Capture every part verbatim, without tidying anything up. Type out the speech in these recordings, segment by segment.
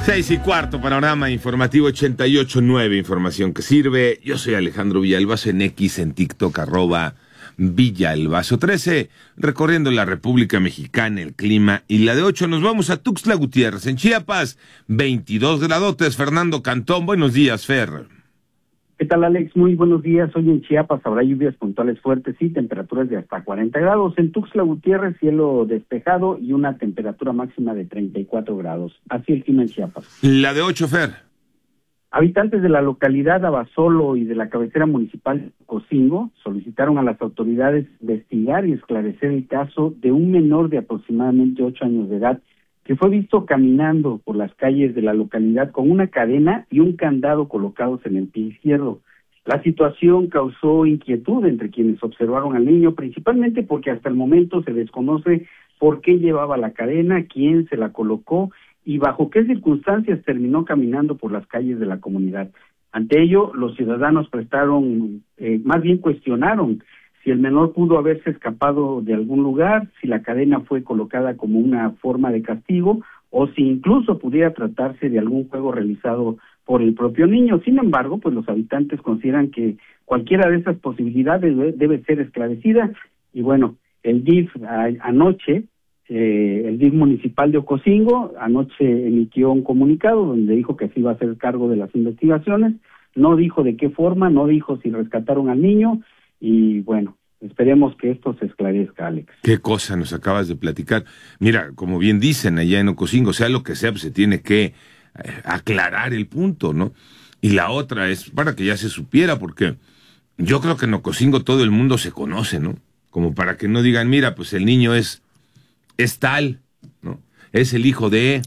Seis y cuarto, panorama informativo ochenta y ocho nueve, información que sirve. Yo soy Alejandro Villalbazo en X, en TikTok, arroba Villalbazo trece, recorriendo la República Mexicana, el clima y la de ocho. Nos vamos a Tuxtla Gutiérrez, en Chiapas, veintidós gradotes. Fernando Cantón, buenos días, Fer. ¿Qué tal, Alex? Muy buenos días. Hoy en Chiapas habrá lluvias puntuales fuertes y temperaturas de hasta cuarenta grados. En Tuxtla Gutiérrez, cielo despejado y una temperatura máxima de treinta y cuatro grados. Así el clima en Chiapas. La de ocho, Fer. Habitantes de la localidad Abasolo y de la cabecera municipal de Ocosingo solicitaron a las autoridades investigar y esclarecer el caso de un menor de aproximadamente ocho años de edad que fue visto caminando por las calles de la localidad con una cadena y un candado colocados en el pie izquierdo. La situación causó inquietud entre quienes observaron al niño, principalmente porque hasta el momento se desconoce por qué llevaba la cadena, quién se la colocó y bajo qué circunstancias terminó caminando por las calles de la comunidad. Ante ello, los ciudadanos prestaron, eh, más bien cuestionaron si el menor pudo haberse escapado de algún lugar, si la cadena fue colocada como una forma de castigo, o si incluso pudiera tratarse de algún juego realizado por el propio niño. Sin embargo, pues los habitantes consideran que cualquiera de esas posibilidades debe, debe ser esclarecida, y bueno, el D I F a, anoche, eh, el D I F municipal de Ocosingo, anoche emitió un comunicado donde dijo que se iba a hacer cargo de las investigaciones, no dijo de qué forma, no dijo si rescataron al niño, y bueno, esperemos que esto se esclarezca, Alex. Qué cosa nos acabas de platicar. Mira, como bien dicen allá en Ocosingo, sea lo que sea, pues se tiene que eh, aclarar el punto, ¿no? Y la otra es para que ya se supiera, porque yo creo que en Ocosingo todo el mundo se conoce, ¿no? Como para que no digan, mira, pues el niño es, es tal, ¿no? Es el hijo de,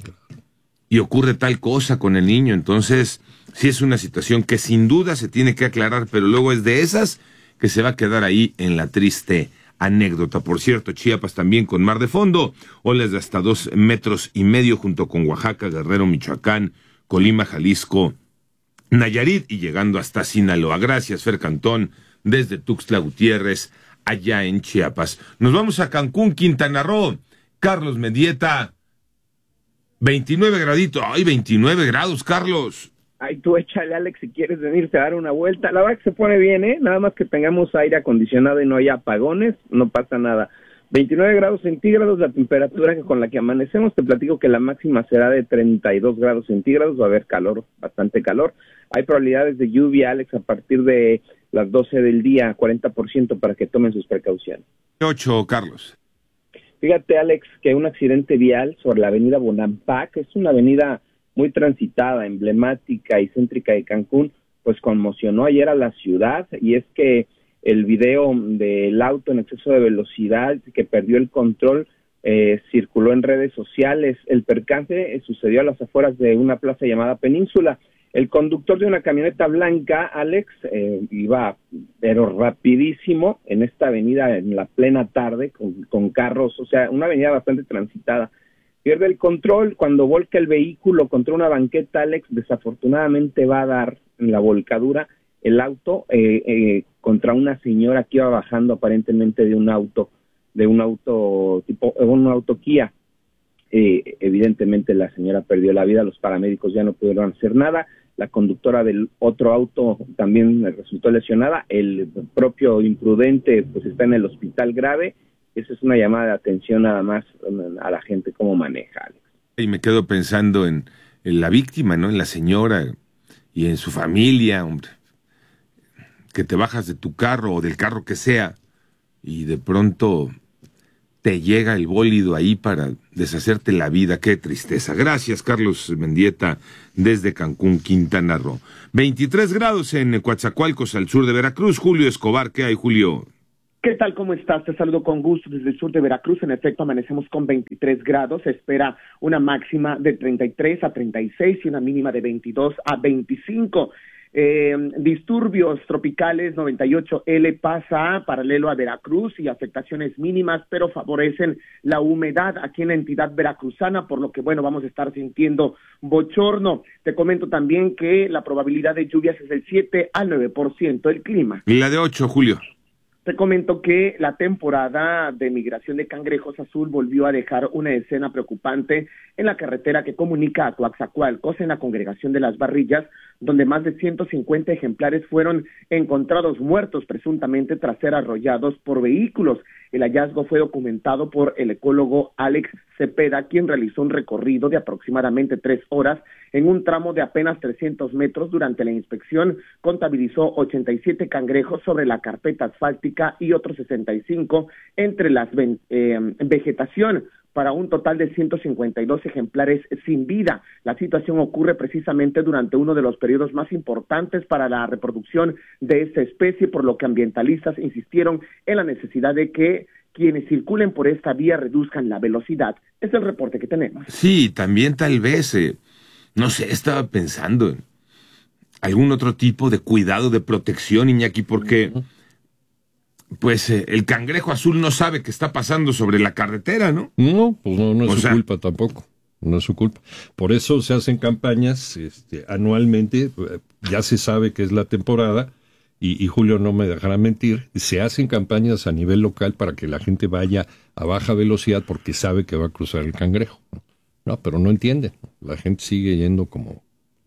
y ocurre tal cosa con el niño. Entonces, sí es una situación que sin duda se tiene que aclarar, pero luego es de esas que se va a quedar ahí en la triste anécdota. Por cierto, Chiapas también con mar de fondo, olas de hasta dos metros y medio junto con Oaxaca, Guerrero, Michoacán, Colima, Jalisco, Nayarit y llegando hasta Sinaloa. Gracias, Fer Cantón, desde Tuxtla Gutiérrez, allá en Chiapas. Nos vamos a Cancún, Quintana Roo. Carlos Mendieta, veintinueve graditos. Ay, veintinueve grados, Carlos. Ay, tú échale, Alex, si quieres venirte a dar una vuelta. La verdad que se pone bien, ¿eh? Nada más que tengamos aire acondicionado y no haya apagones, no pasa nada. veintinueve grados centígrados, la temperatura con la que amanecemos. Te platico que la máxima será de treinta y dos grados centígrados, va a haber calor, bastante calor. Hay probabilidades de lluvia, Alex, a partir de las doce del día, cuarenta por ciento para que tomen sus precauciones. Ocho, Carlos. Fíjate, Alex, que hay un accidente vial sobre la avenida Bonampak, es una avenida muy transitada, emblemática y céntrica de Cancún, pues conmocionó ayer a la ciudad, y es que el video del auto en exceso de velocidad que perdió el control eh, circuló en redes sociales. El percance eh, sucedió a las afueras de una plaza llamada Península. El conductor de una camioneta blanca, Alex, eh, iba pero rapidísimo en esta avenida en la plena tarde con, con carros, o sea, una avenida bastante transitada. Pierde el control cuando volca el vehículo contra una banqueta, Alex, desafortunadamente va a dar en la volcadura el auto eh, eh, contra una señora que iba bajando aparentemente de un auto, de un auto tipo, un auto Kia. Eh, evidentemente la señora perdió la vida, los paramédicos ya no pudieron hacer nada, la conductora del otro auto también resultó lesionada, el propio imprudente pues está en el hospital grave. Esa es una llamada de atención nada más a la gente cómo maneja, Alex. Y me quedo pensando en, en la víctima, ¿no? En la señora y en su familia, hombre. Que te bajas de tu carro o del carro que sea y de pronto te llega el bólido ahí para deshacerte la vida. Qué tristeza. Gracias, Carlos Mendieta, desde Cancún, Quintana Roo. veintitrés grados en Coatzacoalcos, al sur de Veracruz. Julio Escobar, ¿qué hay, Julio? ¿Qué tal? ¿Cómo estás? Te saludo con gusto desde el sur de Veracruz. En efecto, amanecemos con veintitrés grados. Se espera una máxima de treinta y tres a treinta y seis y una mínima de veintidós a veinticinco. Eh, disturbios tropicales noventa y ocho ele pasa paralelo a Veracruz y afectaciones mínimas, pero favorecen la humedad aquí en la entidad veracruzana, por lo que, bueno, vamos a estar sintiendo bochorno. Te comento también que la probabilidad de lluvias es del siete al nueve por ciento. El clima. Y la de ocho, Julio. Te comento que la temporada de migración de cangrejos azul volvió a dejar una escena preocupante en la carretera que comunica a Coaxacualcos, en la congregación de Las Barrillas, donde más de ciento cincuenta ejemplares fueron encontrados muertos, presuntamente tras ser arrollados por vehículos. El hallazgo fue documentado por el ecólogo Alex Cepeda, quien realizó un recorrido de aproximadamente tres horas en un tramo de apenas trescientos metros. Durante la inspección contabilizó ochenta y siete cangrejos sobre la carpeta asfáltica y otros sesenta y cinco entre la eh, vegetación, para un total de ciento cincuenta y dos ejemplares sin vida. La situación ocurre precisamente durante uno de los periodos más importantes para la reproducción de esta especie, por lo que ambientalistas insistieron en la necesidad de que quienes circulen por esta vía reduzcan la velocidad. Es el reporte que tenemos. Sí, también tal vez, eh, no sé, estaba pensando en algún otro tipo de cuidado, de protección, Iñaki, porque uh-huh. pues eh, el cangrejo azul no sabe que está pasando sobre la carretera, ¿no? No, pues no, no es o su sea, culpa tampoco. No es su culpa. Por eso se hacen campañas este, anualmente, ya se sabe que es la temporada, y, y Julio no me dejará mentir, se hacen campañas a nivel local para que la gente vaya a baja velocidad porque sabe que va a cruzar el cangrejo. No, pero no entienden. La gente sigue yendo como,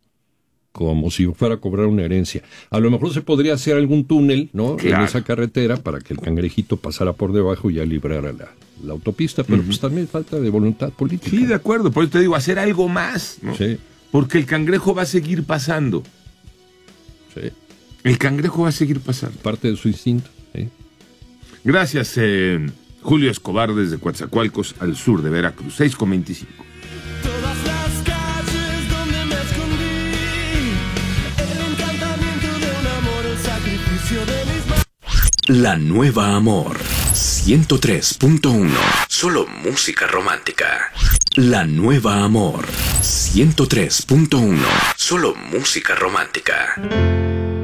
como si fuera a cobrar una herencia. A lo mejor se podría hacer algún túnel, ¿no? Claro. En esa carretera para que el cangrejito pasara por debajo y ya librara la, la autopista, pero uh-huh. pues también falta de voluntad política. Sí, de acuerdo, por eso te digo, hacer algo más, ¿no? Sí. Porque el cangrejo va a seguir pasando. Sí. El cangrejo va a seguir pasando. Parte de su instinto, ¿sí? Gracias, eh, Julio Escobar, desde Coatzacoalcos, al sur de Veracruz, seis con veinticinco. Todas las calles donde me escondí, el encantamiento de un amor, el sacrificio de mis manos. La Nueva Amor, ciento tres punto uno, solo música romántica. La Nueva Amor, ciento tres punto uno, solo música romántica.